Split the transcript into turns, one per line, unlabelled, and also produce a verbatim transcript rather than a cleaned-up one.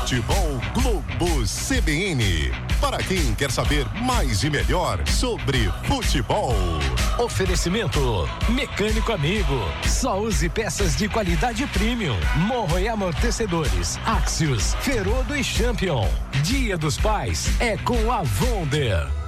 Futebol Globo C B N. Para quem quer saber mais e melhor sobre futebol.
Oferecimento Mecânico Amigo. Só use peças de qualidade premium. Morro e amortecedores. Axios, Ferodo e Champion. Dia dos Pais é com a Wonder.